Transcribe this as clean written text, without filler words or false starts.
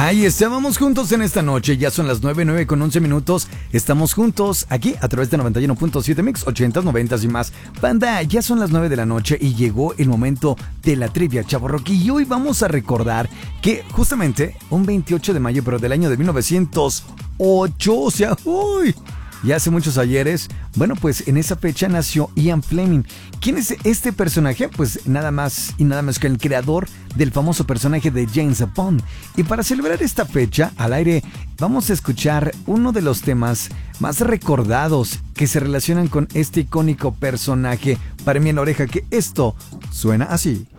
Ahí estábamos juntos en esta noche, ya son las 9 con 11 minutos. Estamos juntos aquí a través de 91.7 Mix, 80s, 90s y más. Banda, ya son las 9 de la noche y llegó el momento de la trivia, Chavorroqui. Y hoy vamos a recordar que justamente un 28 de mayo, pero del año de 1908, o sea, uy, ya hace muchos ayeres. Bueno, pues en esa fecha nació Ian Fleming. ¿Quién es este personaje? Pues nada más y nada más que el creador del famoso personaje de James Bond. Y para celebrar esta fecha, al aire, vamos a escuchar uno de los temas más recordados que se relacionan con este icónico personaje. Para mí en la oreja que esto suena así.